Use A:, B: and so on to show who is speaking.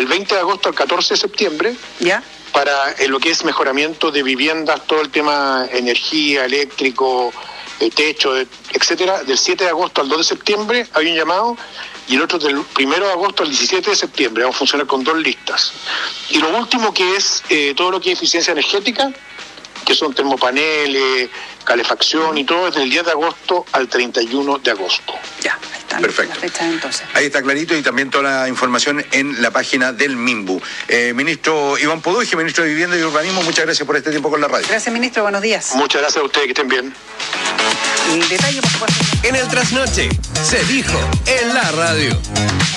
A: del 20 de agosto al 14 de septiembre.
B: ¿Ya?
A: Para lo que es mejoramiento de viviendas, todo el tema energía, eléctrico, techo, etcétera. Del 7 de agosto al 2 de septiembre hay un llamado, y el otro del 1 de agosto al 17 de septiembre. Vamos a funcionar con 2 listas. Y lo último, que es todo lo que es eficiencia energética, que son termopaneles, calefacción y todo, es del 10 de agosto al 31 de agosto.
B: Ya, ahí están.
C: Perfecto.
B: Las fechas entonces.
C: Ahí está clarito, y también toda la información en la página del MIMBU. Ministro Iván Poduje, ministro de Vivienda y Urbanismo, muchas gracias por este tiempo con la radio.
B: Gracias, ministro. Buenos días.
A: Muchas gracias a ustedes, que estén bien.
B: Y detalle, por supuesto.
D: En el trasnoche se dijo en la radio.